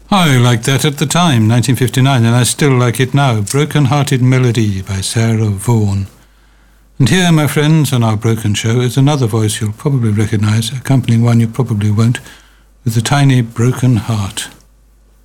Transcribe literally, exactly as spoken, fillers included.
I liked that at the time, nineteen fifty-nine, and I still like it now. Broken Hearted Melody by Sarah Vaughan. And here, my friends, on our Broken Show is another voice you'll probably recognise, accompanying one you probably won't, with a tiny broken heart.